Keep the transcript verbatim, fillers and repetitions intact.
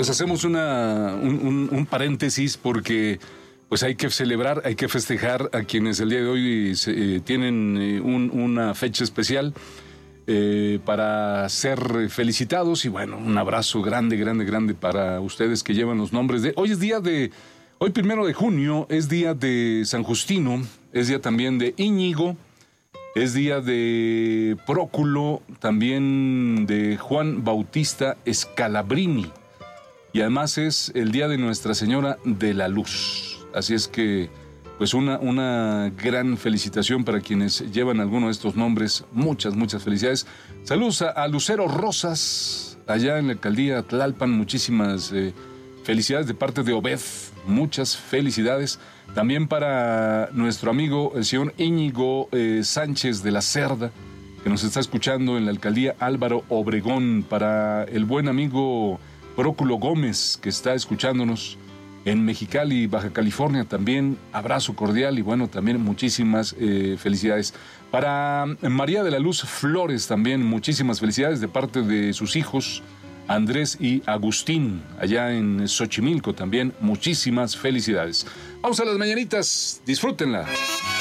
pues hacemos una, un, un, un paréntesis porque pues hay que celebrar, hay que festejar a quienes el día de hoy se, eh, tienen eh, un, una fecha especial eh, para ser felicitados. Y bueno, un abrazo grande, grande, grande para ustedes que llevan los nombres de... Hoy es día de... Hoy primero de junio es día de San Justino, es día también de Íñigo, es día de Próculo, también de Juan Bautista Scalabrini. Y además es el día de Nuestra Señora de la Luz. Así es que, pues una, una gran felicitación para quienes llevan alguno de estos nombres. Muchas, muchas felicidades. Saludos a, a Lucero Rosas, allá en la alcaldía Tlalpan. Muchísimas eh, felicidades de parte de Obed. Muchas felicidades. También para nuestro amigo, el señor Íñigo eh, Sánchez de la Cerda, que nos está escuchando en la alcaldía Álvaro Obregón. Para el buen amigo Próculo Gómez, que está escuchándonos en Mexicali, Baja California, también abrazo cordial y bueno, también muchísimas eh, felicidades. Para María de la Luz Flores también muchísimas felicidades de parte de sus hijos Andrés y Agustín, allá en Xochimilco también, muchísimas felicidades. Vamos a las mañanitas, disfrútenla.